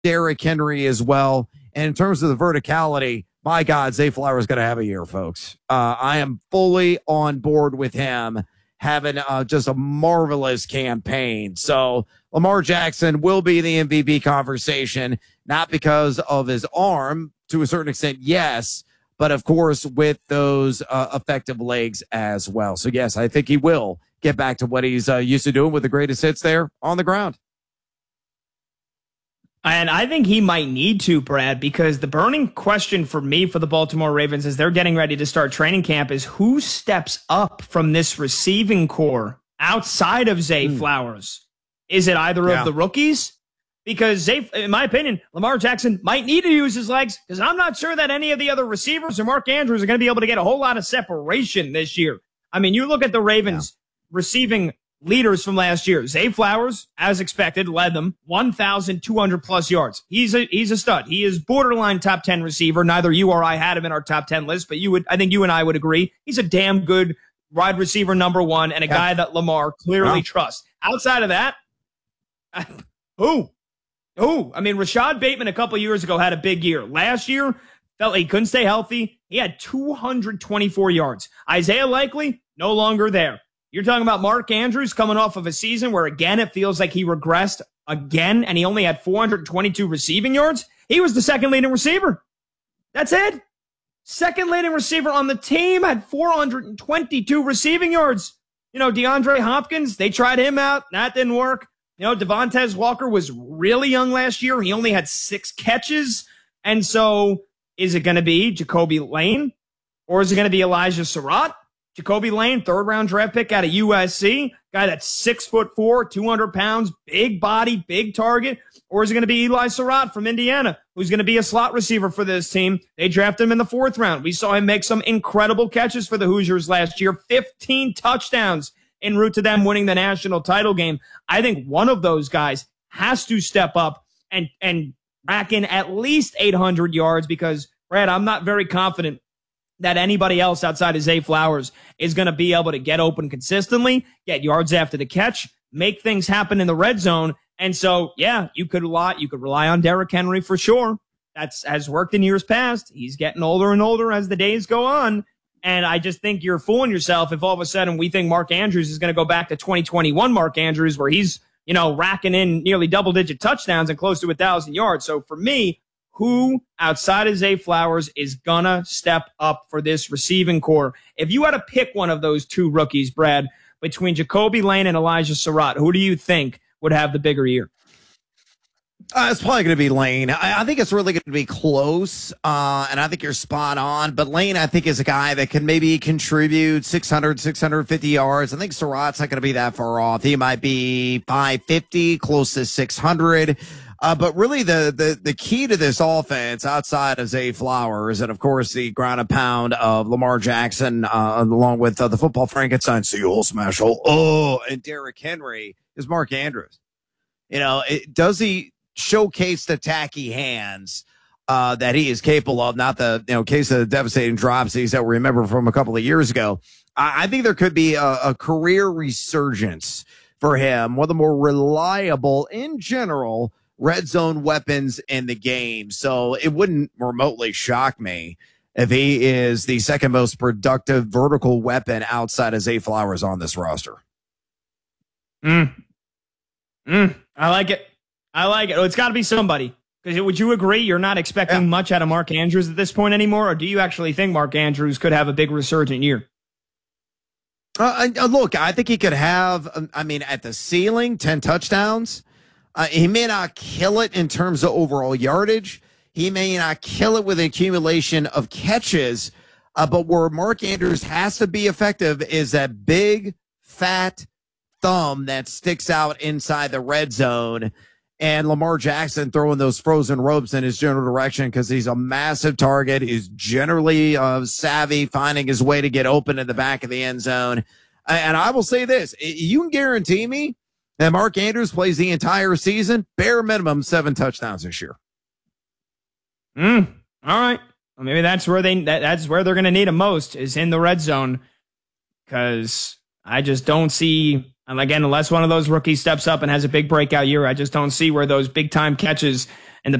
Derrick Henry as well. And in terms of the verticality, my God, Zay Flowers is going to have a year, folks. I am fully on board with him having just a marvelous campaign. So Lamar Jackson will be the MVP conversation, not because of his arm, to a certain extent, yes, but of course with those effective legs as well. So yes, I think he will get back to what he's used to doing with the greatest hits there on the ground. And I think he might need to, Brad, because the burning question for me for the Baltimore Ravens as they're getting ready to start training camp is who steps up from this receiving core outside of Zay Flowers? Is it either of the rookies? Because in my opinion, Lamar Jackson might need to use his legs because I'm not sure that any of the other receivers or Mark Andrews are going to be able to get a whole lot of separation this year. I mean, you look at the Ravens receiving leaders from last year. Zay Flowers, as expected, led them 1,200 plus yards. He's a stud. He is borderline top 10 receiver. Neither you or I had him in our top 10 list, but I think you and I would agree. He's a damn good wide receiver number one and a guy that Lamar clearly trusts. Outside of that, who? I mean, Rashad Bateman a couple years ago had a big year. Last year, felt like he couldn't stay healthy. He had 224 yards. Isaiah Likely, no longer there. You're talking about Mark Andrews coming off of a season where, again, it feels like he regressed again, and he only had 422 receiving yards. He was the second leading receiver. That's it. Second leading receiver on the team had 422 receiving yards. You know, DeAndre Hopkins, they tried him out. That didn't work. You know, Devontae Walker was really young last year. He only had 6 catches. And so is it going to be Jacoby Lane or is it going to be Elijah Surratt? Jacoby Lane, 3rd-round draft pick out of USC, guy that's 6'4", 200 pounds, big body, big target. Or is it going to be Eli Surratt from Indiana, who's going to be a slot receiver for this team? They drafted him in the 4th round. We saw him make some incredible catches for the Hoosiers last year, 15 touchdowns en route to them winning the national title game. I think one of those guys has to step up and rack in at least 800 yards because, Brad, I'm not very confident that anybody else outside of Zay Flowers is going to be able to get open consistently, get yards after the catch, make things happen in the red zone. And so, yeah, you could rely on Derrick Henry for sure. That's has worked in years past. He's getting older and older as the days go on. And I just think you're fooling yourself if all of a sudden we think Mark Andrews is going to go back to 2021 Mark Andrews where he's, you know, racking in nearly double-digit touchdowns and close to 1,000 yards. So for me, who outside of Zay Flowers is gonna step up for this receiving core? If you had to pick one of those two rookies, Brad, between Jacoby Lane and Elijah Surratt, who do you think would have the bigger year? It's probably going to be Lane. I think it's really going to be close, and I think you're spot on. But Lane, I think, is a guy that can maybe contribute 600, 650 yards. I think Surratt's not going to be that far off. He might be 550, close to 600. But really the key to this offense outside of Zay Flowers and, of course, the ground and pound of Lamar Jackson, along with the football Frankenstein, Seahole Smashel, and Derrick Henry is Mark Andrews. You know, does he showcase the tacky hands that he is capable of, not the case of the devastating dropsies that we remember from a couple of years ago. I think there could be a career resurgence for him, one of the more reliable in general red zone weapons in the game. So it wouldn't remotely shock me if he is the second most productive vertical weapon outside of Zay Flowers on this roster. I like it. Oh, it's got to be somebody. Because would you agree you're not expecting much out of Mark Andrews at this point anymore, or do you actually think Mark Andrews could have a big resurgent year? Look, I think he could have, at the ceiling, 10 touchdowns. He may not kill it in terms of overall yardage. He may not kill it with an accumulation of catches. But where Mark Andrews has to be effective is that big, fat thumb that sticks out inside the red zone. And Lamar Jackson throwing those frozen ropes in his general direction because he's a massive target. He's generally savvy, finding his way to get open in the back of the end zone. And I will say this, you can guarantee me that Mark Andrews plays the entire season, bare minimum 7 touchdowns this year. All right. Well, maybe that's where that's where they're going to need him most, is in the red zone. Because I just don't see, and again, unless one of those rookies steps up and has a big breakout year, I just don't see where those big time catches